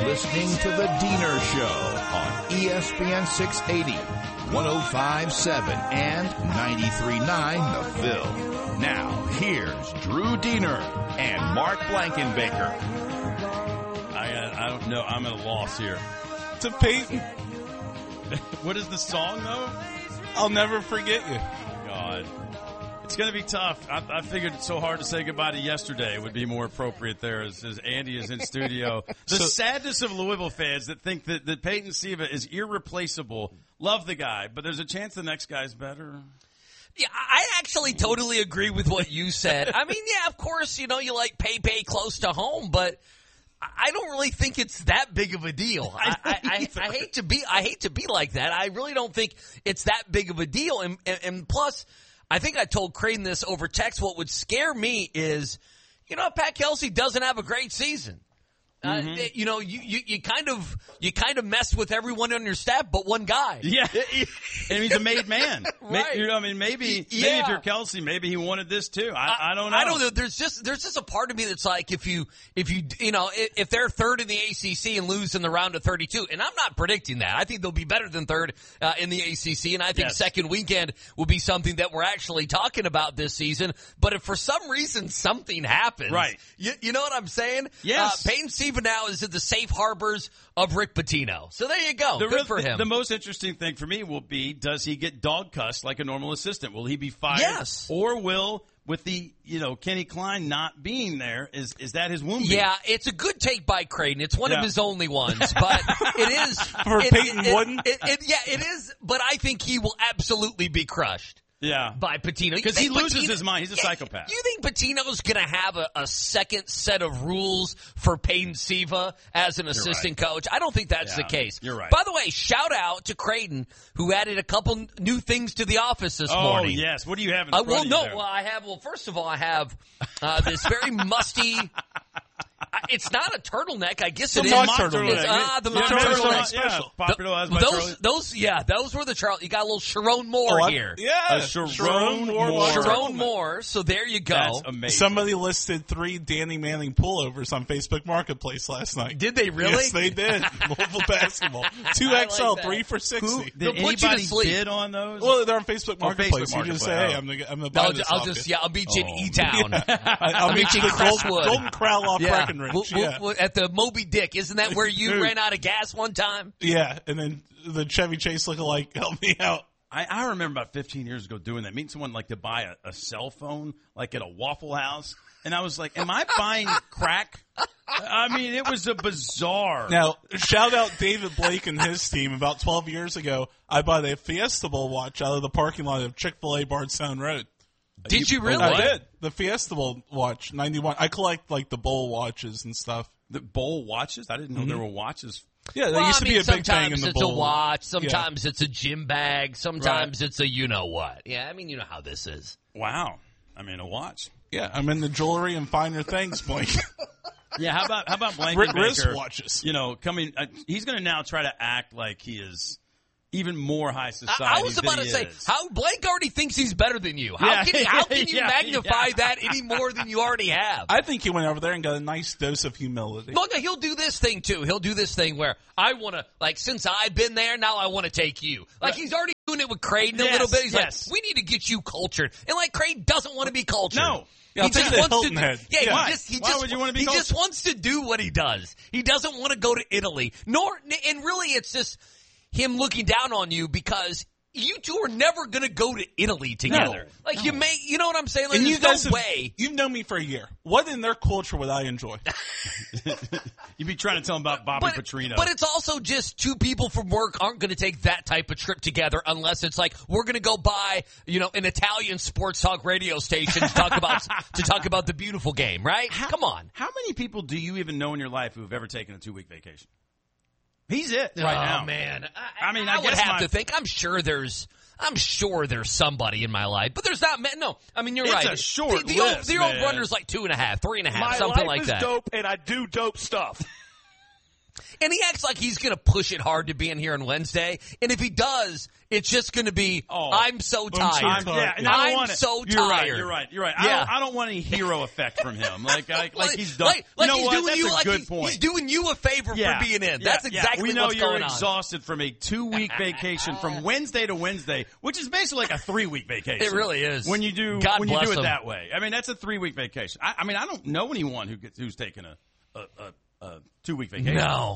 listening to The Diener Show on ESPN 680, 105.7, and 93.9 The Phil. Now, here's Drew Diener and Mark Blankenbaker. I don't know. I'm at a loss here. To Peyton. What is the song, though? I'll never forget you. God. It's going to be tough. I figured it's so hard to say goodbye to yesterday would be more appropriate there as Andy is in studio. The sadness of Louisville fans that think that Peyton Siva is irreplaceable. Love the guy, but there's a chance the next guy's better. Yeah, I actually totally agree with what you said. I mean, yeah, of course, you like Pepe close to home, but I don't really think it's that big of a deal. I hate to be like that. I really don't think it's that big of a deal. And plus, I think I told Creighton this over text. What would scare me is, Pat Kelsey doesn't have a great season. You kind of mess with everyone on your staff, but one guy. Yeah, and he's a made man. Right. Maybe if you're Kelsey, maybe he wanted this too. I don't know. I don't know. There's just a part of me that's like, if they're third in the ACC and lose in the round of 32, and I'm not predicting that. I think they'll be better than third in the ACC, and I think second weekend will be something that we're actually talking about this season. But if for some reason something happens, right? You know what I'm saying? Yes. Peyton Siva now is in the safe harbors of Rick Pitino. So there you go. Good for him. The most interesting thing for me will be, does he get dog cussed like a normal assistant? Will he be fired? Yes. Or will, with the, Kenny Klein not being there, is that his wound? Yeah, it's a good take by Creighton. It's one of his only ones, but it is. For Peyton Wooden? It is, but I think he will absolutely be crushed. Yeah. By Pitino. Because he loses his mind. He's a psychopath. You think Pitino's going to have a second set of rules for Peyton Siva as an assistant coach? I don't think that's the case. You're right. By the way, shout out to Creighton, who added a couple new things to the office this morning. Oh, yes. What do you have in front of you there? First of all, I have this very musty... It's not a turtleneck. I guess it is. The mock turtleneck. The mock turtleneck. Special. Popularized by Charlie. Those were the Charlie. You got a little Sharon Moore here. Yeah. Sharon Moore. Sharon Moore. So there you go. That's amazing. Somebody listed 3 Danny Manning pullovers on Facebook Marketplace last night. Did they really? Yes, they did. Louisville basketball. 2XL, 3 for $60. Did anybody bid on those? Well, they're on Facebook Marketplace. Facebook You just say, hey, I'm the buy this I'll off just, you. I'll meet you in E-Town. I'll meet you in at Crestwood. Golden Corral off Breckenridge. At the Moby Dick. Isn't that where you ran out of gas one time? Yeah, and then the Chevy Chase lookalike helped me out. I remember about 15 years ago doing that, meeting someone to buy a cell phone, at a Waffle House. And I was like, am I buying crack? I mean, it was a bizarre. Now, shout out David Blake and his team. About 12 years ago, I bought a Fiesta Bowl watch out of the parking lot of Chick-fil-A Bardstown Road. Did you really? I did. The Fiesta Bowl watch, 91. I collect, the bowl watches and stuff. The bowl watches? I didn't know there were watches. Yeah, there used to be a big thing in the bowl. Sometimes it's a watch. Sometimes it's a gym bag. Sometimes it's a you-know-what. Yeah, I mean, you know how this is. Wow. I mean, a watch. Yeah, I'm in the jewelry and finer things, Blake. Yeah, how about Blankenbaker? Wrist watches. He's going to now try to act like he is even more high society. I was about to say, how Blake already thinks he's better than you. How can you magnify that any more than you already have? I think he went over there and got a nice dose of humility. Look, he'll do this thing too. He'll do this thing where I want to, since I've been there, now I want to take you. He's already doing it with Creighton a little bit. He's like, we need to get you cultured. And Creighton doesn't want to be cultured. No. Yeah, he just wants to. Why would you want to be He cultured? just wants to do what he does. He doesn't want to go to Italy. And really it's just him looking down on you because you two are never going to go to Italy together. You know what I'm saying? And there's no way. You've known me for a year. What in their culture would I enjoy? You'd be trying to tell them about Bobby Petrino. But it's also just two people from work aren't going to take that type of trip together unless it's we're going to go buy, an Italian sports talk radio station to talk about the beautiful game, right? Come on. How many people do you even know in your life who have ever taken a 2-week vacation? He's it right now. Oh man! I would have to think. I'm sure there's somebody in my life, but there's not. No, I mean you're right. It's a short the list. The old runner's 2.5, 3.5, something like that. My life is dope, and I do dope stuff. And he acts like he's going to push it hard to be in here on Wednesday. And if he does, it's just going to be, I'm so tired. I'm so tired. You're right. Yeah. I don't want any hero effect from him. Like he's done. Like you know he's what? doing That's you a like good point. He's doing you a favor for being in. That's exactly we know what's you're going on. exhausted from a 2-week vacation from Wednesday to Wednesday, which is basically like a 3-week vacation. It really is. When you do God when you bless do it him. that way. I mean, that's a 3-week vacation. I mean, I don't know anyone who's taken a 2-week vacation. No.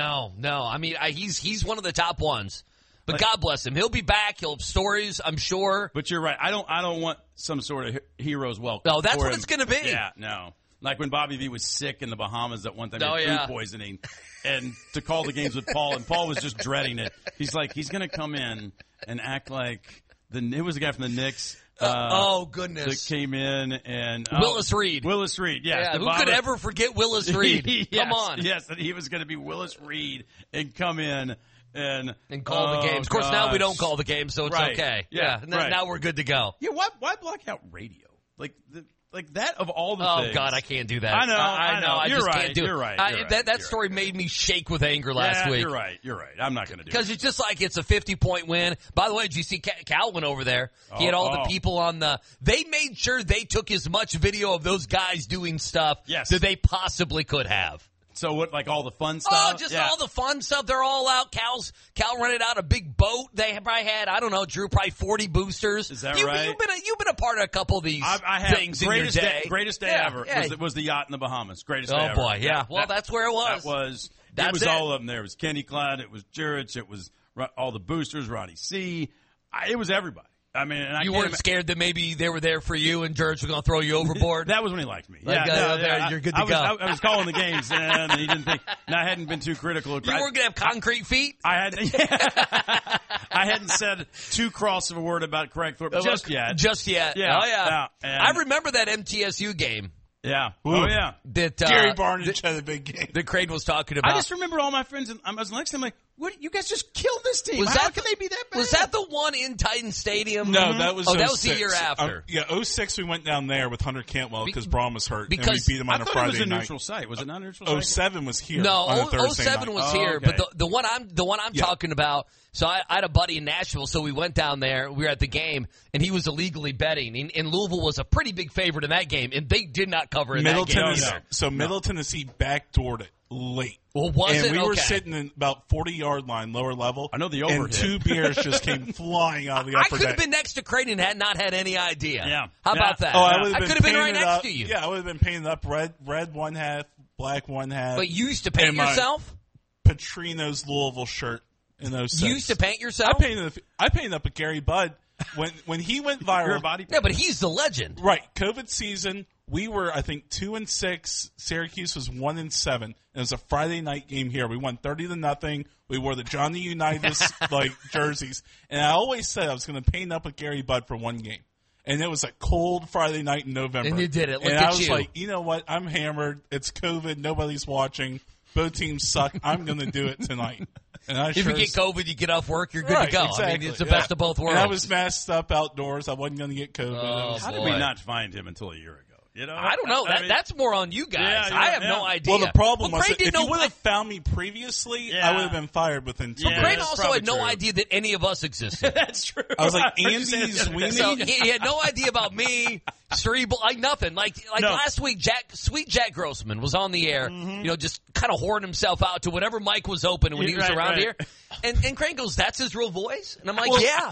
I mean, he's one of the top ones. But God bless him. He'll be back. He'll have stories, I'm sure. But you're right. I don't want some sort of hero's welcome. No, that's for what him. it's going to be. Yeah, no. Like when Bobby V was sick in the Bahamas that one time, he had food poisoning, and to call the games with Paul, and Paul was just dreading it. He's like, he's going to come in and act like it was a guy from the Knicks. Goodness. That came in and Willis Reed. Willis Reed, yes. Yeah, who could ever forget Willis Reed? Yes, Come on. Yes, that he was going to be Willis Reed and come in and call the games. Of course, now we don't call the games, so it's Right. okay. Yeah, right. Now we're good to go. Yeah, why block out radio? Like that of all the things. Oh, God, I can't do that. I know. I You're just right. can't do it. You're right. That story made me shake with anger last week. You're right. I'm not going to do it. Because it's just like it's a 50-point win. By the way, did you see Cal went over there? He had all the people on the – they made sure they took as much video of those guys doing stuff that they possibly could have. So what, like all the fun stuff? Oh, just all the fun stuff. They're all out. Cal rented out a big boat. They probably had, I don't know, Drew, probably 40 boosters. Is that right? You've been a part of a couple of these things in your day. Greatest day ever was the yacht in the Bahamas. Greatest day ever. Oh, boy, yeah. Well, that's where it was. It was all of them there. It was Kenny Cloud. It was Jurich. It was all the boosters, Ronnie C. It was everybody. I mean, and you weren't scared that maybe they were there for you and George was going to throw you overboard? That was when he liked me. You're good to go. I was calling the games, and he didn't think. And I hadn't been too critical. You weren't going to have concrete feet? I hadn't said too cross of a word about Craig Thorpe just yet. Just yet. Yeah. Oh, yeah. And I remember that MTSU game. Yeah. Ooh. Oh, yeah. That Gary Barnidge had a big game. That Craig was talking about. I just remember all my friends, and I was next to them like, "What? You guys just killed this team. Was How that can they be that bad?" Was that the one in Titan Stadium? No, that was 06. That was the year after. 06 we went down there with Hunter Cantwell because Braun was hurt, and we because beat him on a Friday night. it was a neutral site. Was it not a neutral site? 07 was here. No, on a Thursday 07 night. was here, okay. but the one I'm talking about. So I had a buddy in Nashville, so we went down there. We were at the game, and he was illegally betting. And Louisville was a pretty big favorite in that game, and they did not cover in that game either. So Middle Tennessee backdoored it late. Well, was and it? we were Okay. sitting in about 40-yard line, lower level. I know the and overhead. 2 beers just came flying out of the I upper could have deck. been next to Creighton and had not had any idea. Yeah. How about that? Oh, I could have been right painted next up, to you. Yeah, I would have been painted up red one half, black one half. But you used to paint And my yourself? Petrino's Louisville shirt in those. You used to paint yourself? I painted up a Gary Budd when he went viral. You're a body Yeah, but he's the legend. Right, COVID season. We were, I think, 2-6. Syracuse was 1-7. It was a Friday night game here. We won 30-0. We wore the Johnny Unitas jerseys, and I always said I was going to paint up a Gary Budd for one game. And it was a cold Friday night in November. And you did it. Look and at I was you. like, you know what? I'm hammered. It's COVID. Nobody's watching. Both teams suck. I'm going to do it tonight. And I If you get COVID, you get off work, you're good right, to go. Exactly. I mean, it's the best of both worlds. And I was masked up outdoors. I wasn't going to get COVID. Oh, How did boy. we not find him until a year ago? You know, I don't know. That's more on you guys. Yeah, I have yeah. no idea. Well, the problem was Craig that if didn't you know. would have found me previously, Yeah. I would have been fired within 2 Yeah, years. Craig that's also probably had no true. idea that any of us existed. That's true. I was like, Andy Andy Sweeney? So he had no idea about me, Cerebral, like nothing. Like No. last week, Sweet Jack Grossman was on the air, just kind of whoring himself out to whatever mic was open when he was Right, around right. here. And Craig goes, "That's his real voice?" And I'm like, Well, "Yeah."